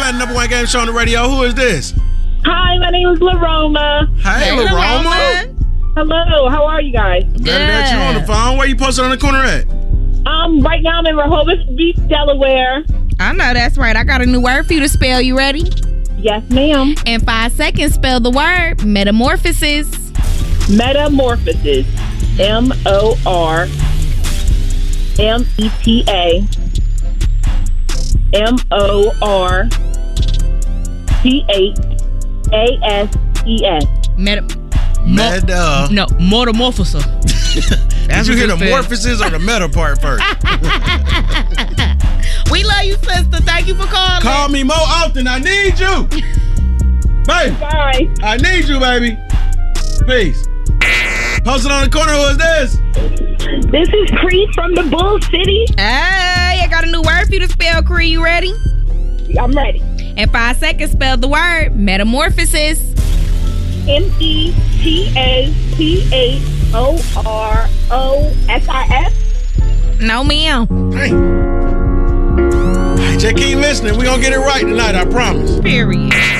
9, number one game show on the radio. Who is this? Hi, my name is LaRoma. Hey, LaRoma. Hello, how are you guys? Glad that you on the phone. Where you posted on the corner at? Right now I'm in Rehoboth Beach, Delaware. I know that's right. I got a new word for you to spell. You ready? Yes, ma'am. In 5 seconds, spell the word metamorphosis. Metamorphosis. MORPHOSES. No, metamorphosis. Did you hear the morphosis or the meta part first? We love you, sister. Thank you for calling. Call me more often. I need you. Baby. Bye. I need you, baby. Peace. Posted on the corner. Who is this? This is Cree from the Bull City. Hey, I got a new word for you to spell, Cree. You ready? I'm ready. In 5 seconds, spell the word metamorphosis. METAMORPHOSIS. No, ma'am. Hey. Just keep listening. We're going to get it right tonight, I promise. Period.